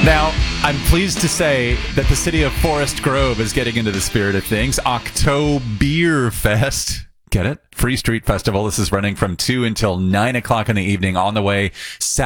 Now, I'm pleased to say that the city of Forest Grove is getting into the spirit of things. Oktoberfest. Get it? Free Street Festival. This is running from 2 until 9 o'clock in the evening on the way